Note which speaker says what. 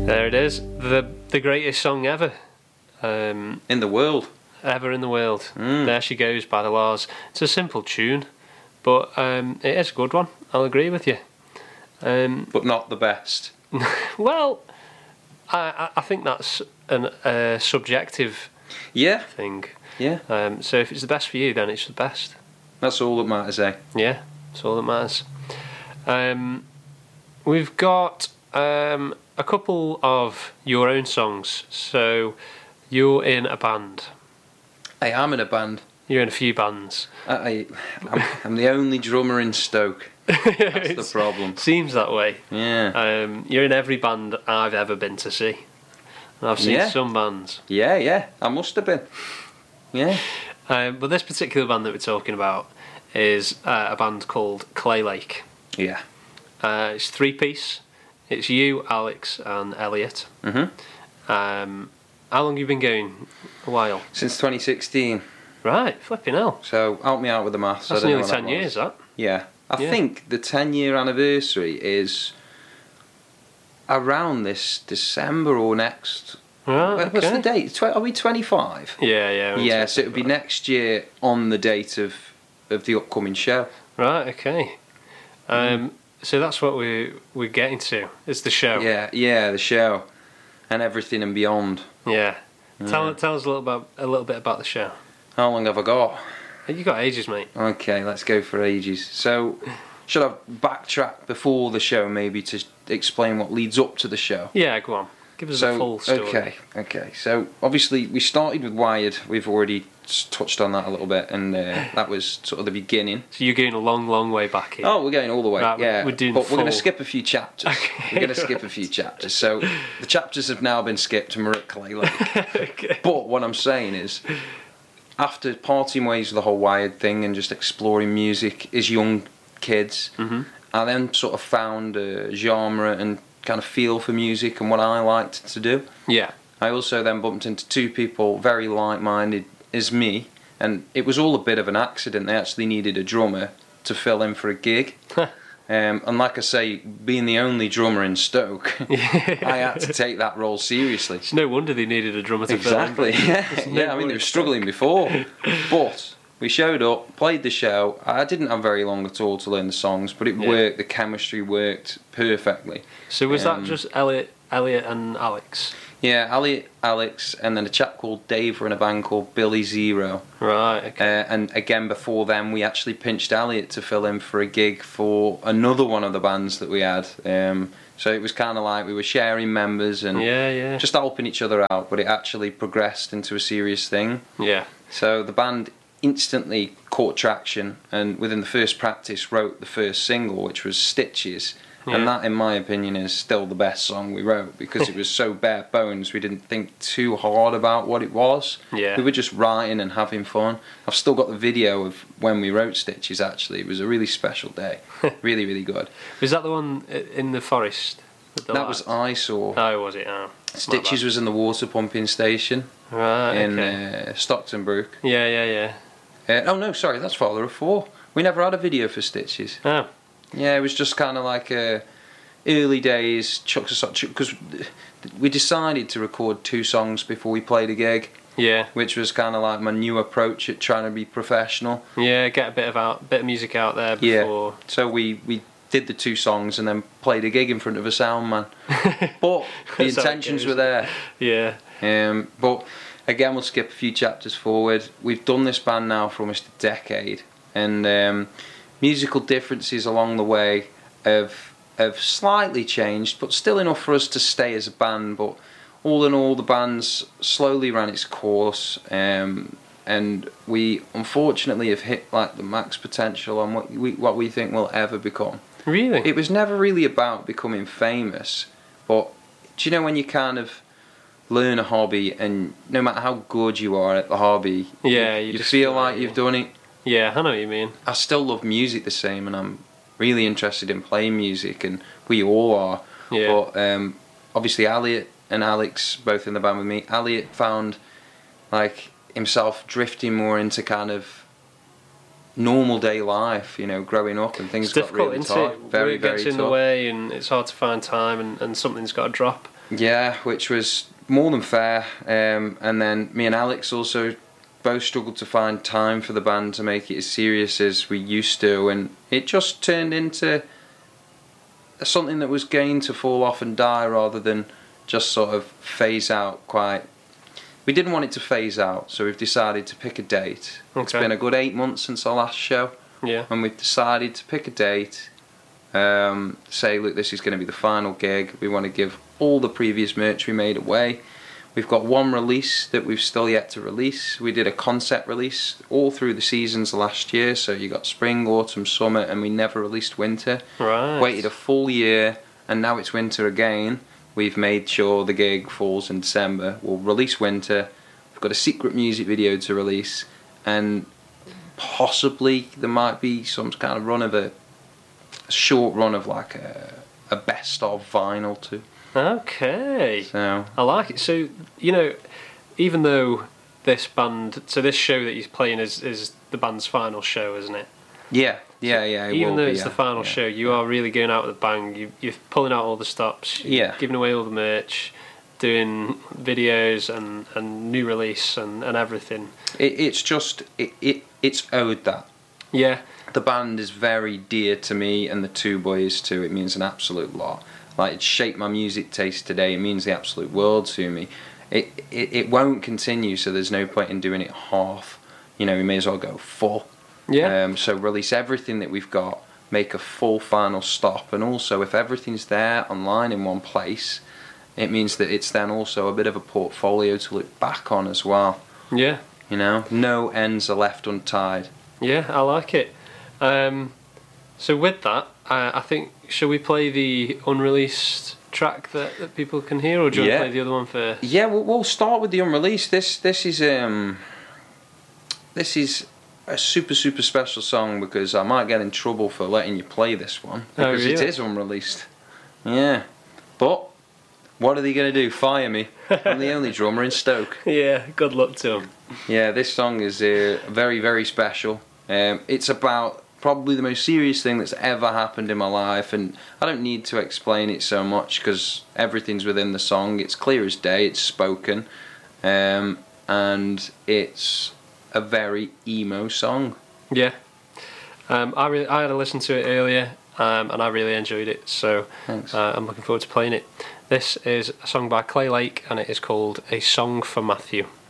Speaker 1: There it is, the greatest song ever.
Speaker 2: In the world.
Speaker 1: Ever in the world. There She Goes by the Laws. It's a simple tune, but it is a good one. I'll agree with you.
Speaker 2: But not the best.
Speaker 1: Well, I think that's a subjective thing.
Speaker 2: Yeah.
Speaker 1: So if it's the best for you, then it's the best.
Speaker 2: That's all that matters, eh?
Speaker 1: Yeah, that's all that matters. We've got a couple of your own songs. So you're in a band.
Speaker 2: I am in a band.
Speaker 1: You're in a few bands.
Speaker 2: I'm the only drummer in Stoke. That's the problem.
Speaker 1: Seems that way.
Speaker 2: Yeah.
Speaker 1: You're in every band I've ever been to see. And I've seen some bands.
Speaker 2: Yeah. I must have been. Yeah.
Speaker 1: But this particular band that we're talking about is a band called Clay Lake.
Speaker 2: Yeah.
Speaker 1: It's 3-piece. It's you, Alex, and Elliot.
Speaker 2: Mhm.
Speaker 1: How long have you been going? A while.
Speaker 2: Since 2016.
Speaker 1: Right, flipping hell.
Speaker 2: So help me out with the maths.
Speaker 1: That's nearly 10 years, that.
Speaker 2: Yeah. I think the 10-year anniversary is around this December or next.
Speaker 1: Right,
Speaker 2: What's
Speaker 1: okay.
Speaker 2: the date? Are we 25?
Speaker 1: Yeah.
Speaker 2: Yeah, so it would be next year on the date of the upcoming show.
Speaker 1: Right, okay. So that's what we're getting to. It's the show.
Speaker 2: Yeah, the show. And everything and beyond.
Speaker 1: Yeah. Tell us a little bit about the show.
Speaker 2: How long have I got?
Speaker 1: You got ages, mate.
Speaker 2: Okay, let's go for ages. So, should I backtrack before the show maybe to explain what leads up to the show?
Speaker 1: Yeah, go on. Give us a full story.
Speaker 2: Okay. So, obviously, we started with Wired. We've already touched on that a little bit, and that was sort of the beginning.
Speaker 1: So you're going a long, long way back here.
Speaker 2: Oh, we're going all the way.
Speaker 1: Right,
Speaker 2: yeah,
Speaker 1: we're doing
Speaker 2: but we're going to
Speaker 1: full.
Speaker 2: skip a few chapters.
Speaker 1: Okay,
Speaker 2: We're going to skip a few chapters. So, the chapters have now been skipped, and we're at Clay Lake.
Speaker 1: Okay.
Speaker 2: But what I'm saying is, after parting ways with the whole Wired thing and just exploring music as young kids, I then sort of found a genre and kind of feel for music and what I liked to do.
Speaker 1: Yeah.
Speaker 2: I also then bumped into two people very like-minded as me, and it was all a bit of an accident. They actually needed a drummer to fill in for a gig. And like I say, being the only drummer in Stoke, I had to take that role seriously.
Speaker 1: It's no wonder they needed a drummer to
Speaker 2: Exactly, yeah. I mean, they were struggling before. But we showed up, played the show. I didn't have very long at all to learn the songs, but it worked. The chemistry worked perfectly.
Speaker 1: So was that just Elliot and Alex?
Speaker 2: Yeah, Elliot, Alex, and then a chap called Dave were in a band called Billy Zero.
Speaker 1: Right, okay.
Speaker 2: And again, before then, we actually pinched Elliot to fill in for a gig for another one of the bands that we had. So it was kind of like we were sharing members and just helping each other out, but it actually progressed into a serious thing.
Speaker 1: Yeah.
Speaker 2: So the band instantly caught traction, and within the first practice wrote the first single, which was Stitches.
Speaker 1: Yeah.
Speaker 2: And that, in my opinion, is still the best song we wrote because it was so bare bones. We didn't think too hard about what it was.
Speaker 1: Yeah.
Speaker 2: We were just writing and having fun. I've still got the video of when we wrote Stitches, actually. It was a really special day. Really, really good.
Speaker 1: Was that the one in the forest? With the
Speaker 2: That
Speaker 1: lights?
Speaker 2: was Eyesore.
Speaker 1: Oh, was it? Oh,
Speaker 2: Stitches was in the water pumping station
Speaker 1: right,
Speaker 2: in Stockton Brook.
Speaker 1: Yeah.
Speaker 2: Oh, no, sorry, that's Father of Four. We never had a video for Stitches.
Speaker 1: Oh.
Speaker 2: Yeah, it was just kind of like early days, because we decided to record 2 songs before we played a gig.
Speaker 1: Yeah.
Speaker 2: Which was kind of like my new approach at trying to be professional.
Speaker 1: Yeah, get a bit of music out there before.
Speaker 2: Yeah. So we did the 2 songs and then played a gig in front of a sound man. But the intentions were there.
Speaker 1: Yeah.
Speaker 2: But again, we'll skip a few chapters forward. We've done this band now for almost a decade, and musical differences along the way have slightly changed, but still enough for us to stay as a band. But all in all, the band's slowly ran its course, and we unfortunately have hit like the max potential on what we think we'll ever become.
Speaker 1: Really?
Speaker 2: It was never really about becoming famous, but do you know when you kind of learn a hobby and no matter how good you are at the hobby, you feel like you've done it?
Speaker 1: Yeah, I know what you mean.
Speaker 2: I still love music the same, and I'm really interested in playing music, and we all are.
Speaker 1: Yeah.
Speaker 2: But obviously Elliot and Alex, both in the band with me, Elliot found like himself drifting more into kind of normal day life, you know, growing up, and things got really tough.
Speaker 1: Very, very tough. It gets in the way, and it's hard to find time, and something's got to drop.
Speaker 2: Yeah, which was more than fair. And then me and Alex also both struggled to find time for the band to make it as serious as we used to, and it just turned into something that was going to fall off and die rather than just sort of phase out quite. We didn't want it to phase out, so we've decided to pick a date.
Speaker 1: Okay.
Speaker 2: It's been a good 8 months since our last show.
Speaker 1: Yeah.
Speaker 2: And we've decided to pick a date, say, look, this is going to be the final gig. We want to give all the previous merch we made away. We've got one release that we've still yet to release. We did a concept release all through the seasons last year, so you got spring, autumn, summer, and we never released winter.
Speaker 1: Right.
Speaker 2: Waited a full year, and now it's winter again. We've made sure the gig falls in December. We'll release winter. We've got a secret music video to release, and possibly there might be some kind of run of a short run of like a best of vinyl too.
Speaker 1: Okay.
Speaker 2: So
Speaker 1: I like it. So, you know, even though this band, so this show that he's playing is the band's final show, isn't it?
Speaker 2: yeah. It
Speaker 1: Even
Speaker 2: will
Speaker 1: though
Speaker 2: be,
Speaker 1: it's
Speaker 2: yeah,
Speaker 1: the final
Speaker 2: yeah.
Speaker 1: show, you are really going out with a bang. You're pulling out all the stops. You're
Speaker 2: Yeah.
Speaker 1: giving away all the merch, doing videos and new release and everything.
Speaker 2: It's owed that.
Speaker 1: Yeah.
Speaker 2: The band is very dear to me and the two boys too. It means an absolute lot. Like, it shaped my music taste today. It means the absolute world to me. It won't continue, so there's no point in doing it half. You know, we may as well go full.
Speaker 1: Yeah.
Speaker 2: So release everything that we've got, make a full final stop, and also if everything's there online in one place, it means that it's then also a bit of a portfolio to look back on as well.
Speaker 1: Yeah.
Speaker 2: You know, no ends are left untied.
Speaker 1: Yeah, I like it. So with that, I think, shall we play the unreleased track that people can hear, or do you want to play the other one first?
Speaker 2: Yeah, we'll start with the unreleased. This is a super special song because I might get in trouble for letting you play this one because it
Speaker 1: really?
Speaker 2: is unreleased. Yeah, but what are they going to do? Fire me? I'm the only drummer in Stoke.
Speaker 1: Yeah, good luck to him.
Speaker 2: Yeah, this song is very special. It's about probably the most serious thing that's ever happened in my life, and I don't need to explain it so much because everything's within the song. It's clear as day. It's spoken, and it's a very emo song.
Speaker 1: Yeah. I had a listen to it earlier, and I really enjoyed it. So
Speaker 2: Thanks.
Speaker 1: I'm looking forward to playing it. This is a song by Clay Lake, and it is called "A Song for Matthew."